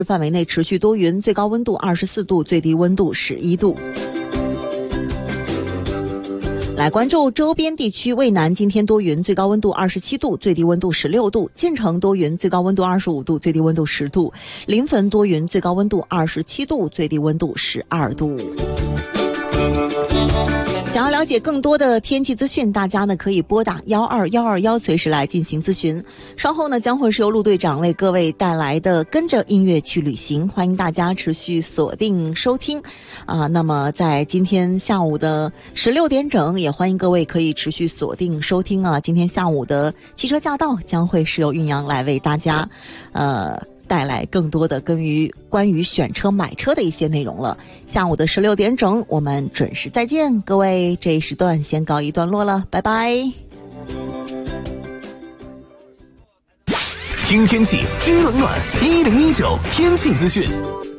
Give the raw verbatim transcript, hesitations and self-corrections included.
范围内持续多云，最高温度二十四度，最低温度十一度。来关注周边地区，渭南今天多云，最高温度二十七度，最低温度十六度；晋城多云，最高温度二十五度，最低温度十度；临汾多云，最高温度二十七度，最低温度十二度。想要了解更多的天气资讯，大家呢可以拨打幺二幺二幺随时来进行咨询。稍后呢将会是由陆队长为各位带来的跟着音乐去旅行，欢迎大家持续锁定收听啊。那么在今天下午的十六点整，也欢迎各位可以持续锁定收听啊。今天下午的汽车驾到将会是由运阳来为大家呃。带来更多的关于关于选车买车的一些内容了。下午的十六点整，我们准时再见，各位，这一时段先告一段落了，拜拜。 听天气，知冷暖，一零一九天气资讯。